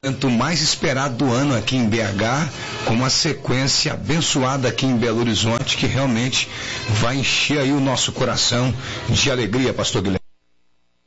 mais esperado do ano aqui em BH, com uma sequência abençoada aqui em Belo Horizonte, que realmente vai encher aí o nosso coração de alegria, pastor Guilherme.